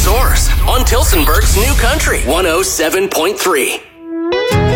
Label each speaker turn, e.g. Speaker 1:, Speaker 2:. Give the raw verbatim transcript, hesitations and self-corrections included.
Speaker 1: Source on Tilsonburg's New Country one oh seven point three.